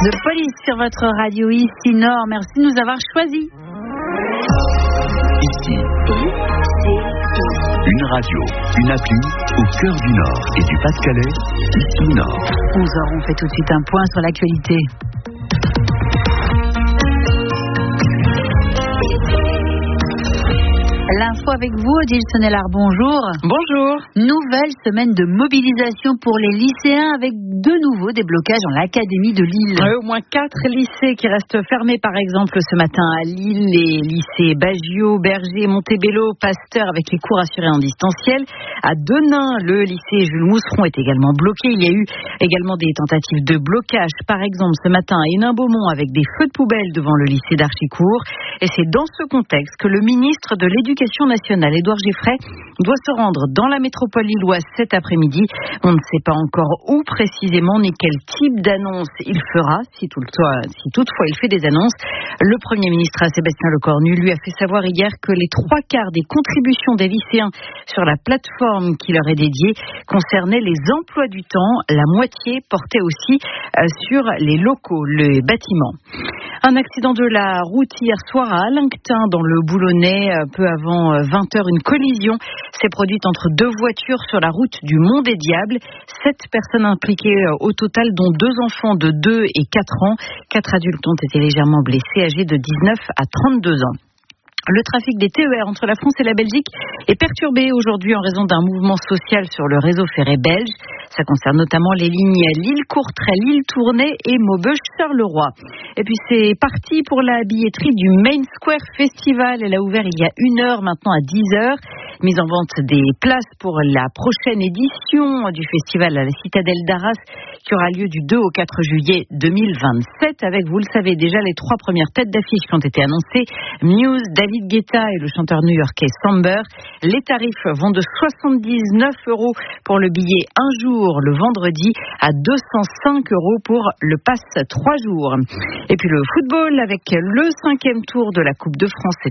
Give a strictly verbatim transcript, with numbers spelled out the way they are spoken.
The Police sur votre radio ici Nord. Merci de nous avoir choisis. Ici, une radio, une appli au cœur du Nord et du Pas-de-Calais, ici Nord. onze heures, on fait tout de suite un point sur l'actualité. L'info avec vous, Odile Sonnellard, bonjour. Bonjour. Nouvelle semaine de mobilisation pour les lycéens avec de nouveau des blocages dans l'académie de Lille. Oui, au moins quatre lycées qui restent fermés, par exemple, ce matin à Lille. Les lycées Baggio, Berger, Montebello, Pasteur avec les cours assurés en distanciel. À Denain, le lycée Jules Mousseron est également bloqué. Il y a eu également des tentatives de blocage, par exemple, ce matin à Hénin-Beaumont avec des feux de poubelle devant le lycée d'Archicourt. Et c'est dans ce contexte que le ministre de l'Éducation nationale, Édouard Giffray, doit se rendre dans la métropole lilloise cet après-midi. On ne sait pas encore où précisément ni quel type d'annonce il fera, si toutefois, si toutefois il fait des annonces. Le Premier ministre Sébastien Lecornu lui a fait savoir hier que les trois quarts des contributions des lycéens sur la plateforme qui leur est dédiée concernaient les emplois du temps. La moitié portait aussi euh, sur les locaux, les bâtiments. Un accident de la route hier soir à Alinquetin dans le Boulonnais, peu avant vingt heures. Une collision s'est produite entre deux voitures sur la route du Mont des Diables. Sept personnes impliquées au total, dont deux enfants de deux et quatre ans. Quatre adultes ont été légèrement blessés, âgés de dix-neuf à trente-deux ans. Le trafic des T E R entre la France et la Belgique est perturbé aujourd'hui en raison d'un mouvement social sur le réseau ferré belge. Ça concerne notamment les lignes Lille-Courtrai, Lille-Tournai et Maubeuge-Charleroi. Et puis c'est parti pour la billetterie du Main Square Festival. Elle a ouvert il y a une heure maintenant à dix heures. Mise en vente des places pour la prochaine édition du festival à la Citadelle d'Arras qui aura lieu du deux au quatre juillet deux mille vingt-sept avec, vous le savez déjà, les trois premières têtes d'affiche qui ont été annoncées. Muse, David Guetta et le chanteur new-yorkais Samber. Les tarifs vont de soixante-dix-neuf euros pour le billet un jour le vendredi à deux cent cinq euros pour le pass trois jours. Et puis le football avec le cinquième tour de la Coupe de France.